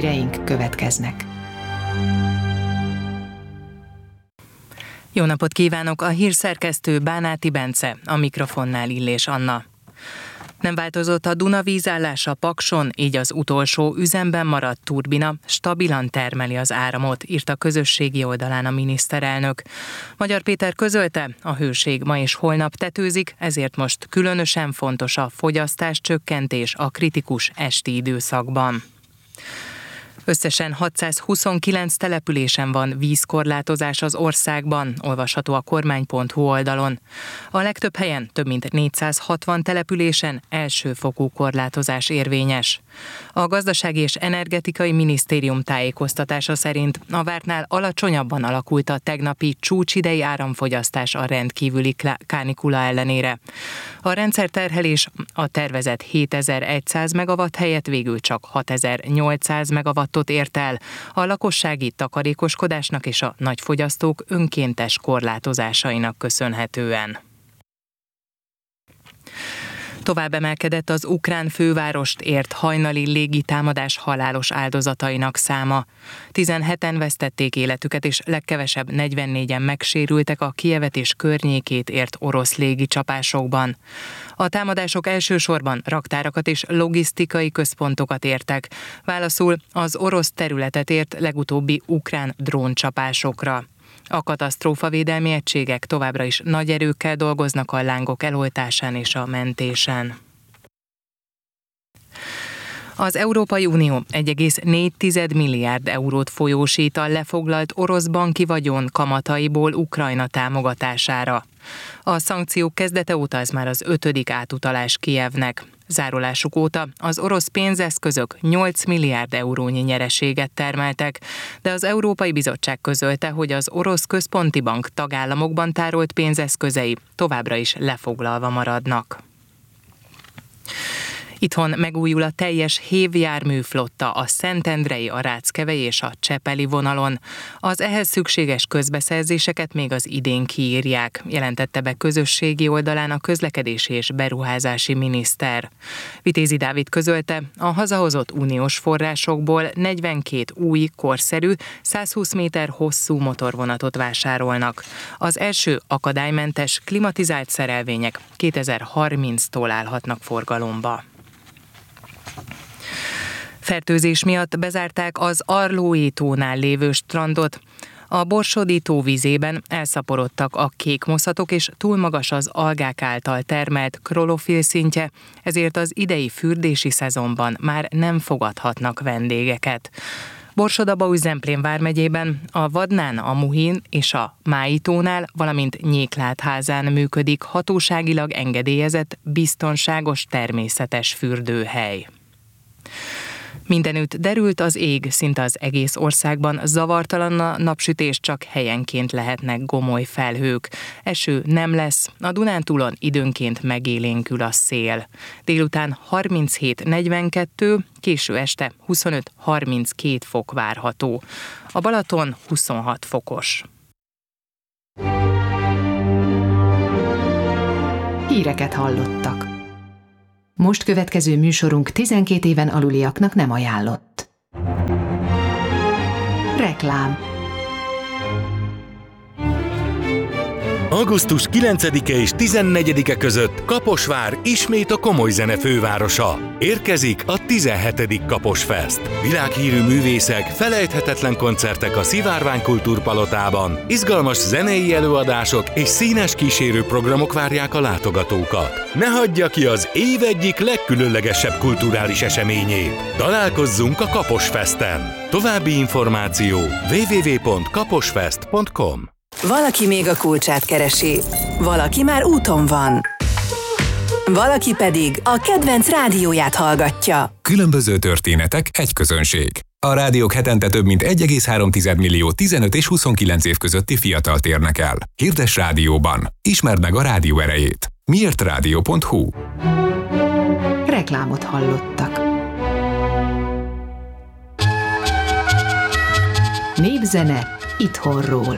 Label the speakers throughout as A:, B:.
A: híreink következnek.
B: Jó napot kívánok! A hírszerkesztő Bánáti Bence, a mikrofonnál Illés Anna. Nem változott a Duna vízállása Pakson, így az utolsó üzemben maradt turbina stabilan termeli az áramot, írt a közösségi oldalán a miniszterelnök. Magyar Péter közölte, a hőség ma és holnap tetőzik, ezért most különösen fontos a fogyasztás csökkentés a kritikus esti időszakban. Összesen 629 településen van vízkorlátozás az országban, olvasható a kormány.hu oldalon. A legtöbb helyen, több mint 460 településen elsőfokú korlátozás érvényes. A Gazdasági és Energetikai Minisztérium tájékoztatása szerint a vártnál alacsonyabban alakult a tegnapi csúcsidei áramfogyasztás a rendkívüli kánikula ellenére. A rendszerterhelés a tervezett 7100 megawatt helyett végül csak 6800 megawattot ért el, a lakossági takarékoskodásnak és a nagyfogyasztók önkéntes korlátozásainak köszönhetően. Tovább emelkedett az ukrán fővárost ért hajnali légitámadás halálos áldozatainak száma. 17-en vesztették életüket, és legkevesebb 44-en megsérültek a Kijevet és környékét ért orosz légicsapásokban. A támadások elsősorban raktárakat és logisztikai központokat értek, válaszul az orosz területet ért legutóbbi ukrán dróncsapásokra. A katasztrófavédelmi egységek továbbra is nagy erőkkel dolgoznak a lángok eloltásán és a mentésen. Az Európai Unió 1,4 milliárd eurót folyósít a lefoglalt orosz banki vagyon kamataiból Ukrajna támogatására. A szankciók kezdete óta ez már az 5. átutalás Kijevnek. Zárulásuk óta az orosz pénzeszközök 8 milliárd eurónyi nyereséget termeltek, de az Európai Bizottság közölte, hogy az orosz központi bank tagállamokban tárolt pénzeszközei továbbra is lefoglalva maradnak. Itthon megújul a teljes hévjárműflotta a Szentendrei, a Ráckevei és a Csepeli vonalon. Az ehhez szükséges közbeszerzéseket még az idén kiírják, jelentette be közösségi oldalán a közlekedési és beruházási miniszter. Vitézi Dávid közölte, a hazahozott uniós forrásokból 42 új, korszerű, 120 méter hosszú motorvonatot vásárolnak. Az első akadálymentes, klimatizált szerelvények 2030-tól állhatnak forgalomba. Fertőzés miatt bezárták az Arlói tónál lévő strandot. A Borsodi tó vízében elszaporodtak a kékmoszatok, és túl magas az algák által termelt klorofil szintje, ezért az idei fürdési szezonban már nem fogadhatnak vendégeket. Borsod-Abaúj-Zemplén vármegyében a Vadnán, a Muhin és a Mái tónál, valamint Nyéklátházán működik hatóságilag engedélyezett, biztonságos természetes fürdőhely. Mindenütt derült az ég, szinte az egész országban zavartalan a napsütés, csak helyenként lehetnek gomoly felhők. Eső nem lesz, a Dunántúlon időnként megélénkül a szél. Délután 37-42, késő este 25-32 fok várható. A Balaton 26 fokos.
A: Híreket hallottak. Most következő műsorunk 12 éven aluliaknak nem ajánlott. Reklám.
C: Augusztus 9-e és 14-e között Kaposvár ismét a komoly zene fővárosa. Érkezik a 17. Kaposfest. Világhírű művészek, felejthetetlen koncertek a Szivárvány Kultúrpalotában, izgalmas zenei előadások és színes kísérőprogramok várják a látogatókat. Ne hagyja ki az év egyik legkülönlegesebb kulturális eseményét. Találkozzunk a Kaposfesten. További információ www.kaposfest.com.
D: Valaki még a kulcsát keresi, valaki már úton van, valaki pedig a kedvenc rádióját hallgatja.
E: Különböző történetek, egy közönség. A rádiók hetente több mint 1,3 millió 15 és 29 év közötti fiatalt érnek el. Hirdess rádióban. Ismerd meg a rádió erejét. miértradio.hu.
A: Reklámot hallottak. Népzene itthonról.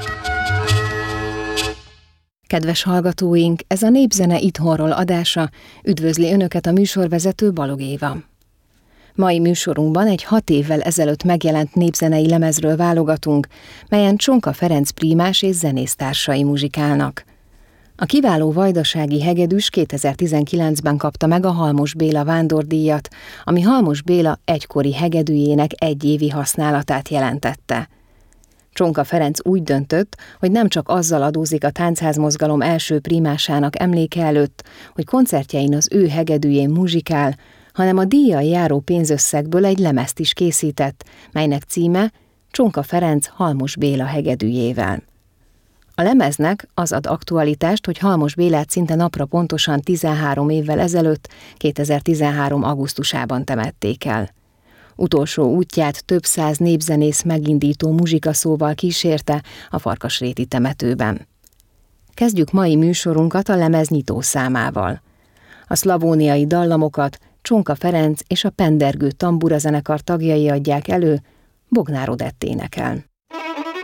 F: Kedves hallgatóink, ez a Népzene itthonról adása, üdvözli Önöket a műsorvezető Balog Éva. Mai műsorunkban egy 6 évvel ezelőtt megjelent népzenei lemezről válogatunk, melyen Csonka Ferenc prímás és zenésztársai muzsikálnak. A kiváló vajdasági hegedűs 2019-ben kapta meg a Halmos Béla vándordíjat, ami Halmos Béla egykori hegedűjének egyévi használatát jelentette. Csonka Ferenc úgy döntött, hogy nem csak azzal adózik a táncházmozgalom első prímásának emléke előtt, hogy koncertjein az ő hegedűjén muzsikál, hanem a díjjal járó pénzösszegből egy lemezt is készített, melynek címe Csonka Ferenc Halmos Béla hegedűjével. A lemeznek az ad aktualitást, hogy Halmos Bélát szinte napra pontosan 13 évvel ezelőtt, 2013. augusztusában temették el. Utolsó útját több száz népzenész megindító muzsikaszóval kísérte a Farkasréti temetőben. Kezdjük mai műsorunkat a lemez nyitószámával. A szlavóniai dallamokat Csonka Ferenc és a Pendergő tamburazenekar tagjai adják elő, Bognár Odett énekel.